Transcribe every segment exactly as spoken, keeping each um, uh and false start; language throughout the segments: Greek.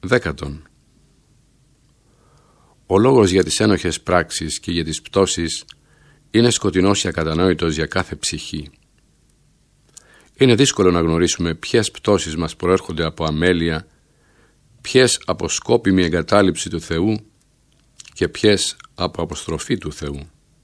Δέκατον. Ο λόγος για τις ένοχες πράξεις και για τις πτώσεις είναι σκοτεινός και ακατανόητος για κάθε ψυχή. Είναι δύσκολο να γνωρίσουμε ποιες πτώσεις μας προέρχονται από αμέλεια, ποιες από σκόπιμη εγκατάλειψη του Θεού και ποιες από αποστροφή του Θεού.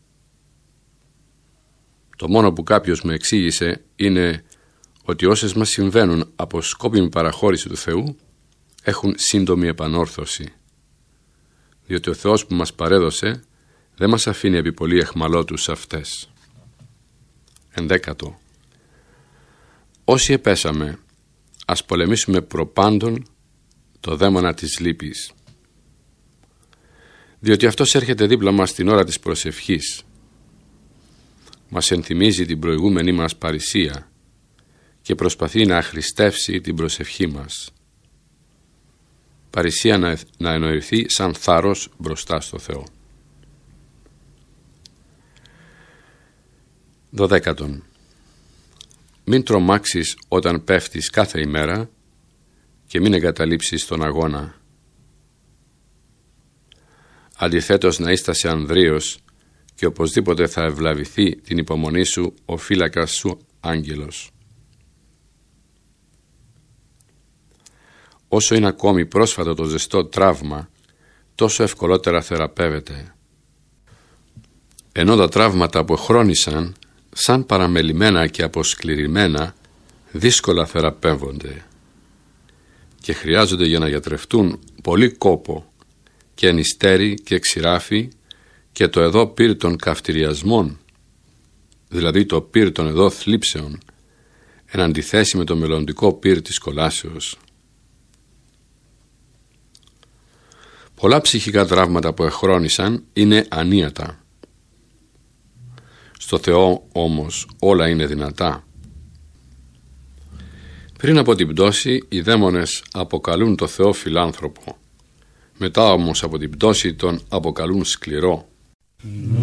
Το μόνο που κάποιος με εξήγησε είναι ότι όσες μας συμβαίνουν από σκόπιμη παραχώρηση του Θεού έχουν σύντομη επανόρθωση, διότι ο Θεός που μας παρέδωσε δεν μας αφήνει επί πολύ αιχμαλώτους σε αυτές. Ενδέκατο. Όσοι επέσαμε, ας πολεμήσουμε προπάντων το δαίμονα της λύπης, διότι αυτός έρχεται δίπλα μας την ώρα της προσευχής. Μας ενθυμίζει την προηγούμενη μας παρησία και προσπαθεί να αχρηστεύσει την προσευχή μας. Παρησία να, να εννοηθεί σαν θάρρος μπροστά στο Θεό. Δωδέκατον. Μην τρομάξεις όταν πέφτεις κάθε ημέρα και μην εγκαταλείψεις τον αγώνα. Αντιθέτως ναίστασαι ανδρείος και οπωσδήποτε θα ευλαβηθεί την υπομονή σου ο φύλακας σου άγγελος. Όσο είναι ακόμη πρόσφατο το ζεστό τραύμα, τόσο ευκολότερα θεραπεύεται. Ενώ τα τραύματα που χρόνισαν, σαν παραμελημένα και αποσκληρημένα, δύσκολα θεραπεύονται και χρειάζονται για να γιατρευτούν πολύ κόπο και νηστέρι και ξηράφι και το εδώ πυρ των καυτηριασμών, δηλαδή το πυρ των εδώ θλίψεων, εν αντιθέσει με το μελλοντικό πυρ της κολάσεως. Πολλά ψυχικά τραύματα που εχρόνισαν είναι ανίατα. Στο Θεό όμως όλα είναι δυνατά. Πριν από την πτώση οι δαίμονες αποκαλούν το Θεό φιλάνθρωπο. Μετά όμως από την πτώση τον αποκαλούν σκληρό.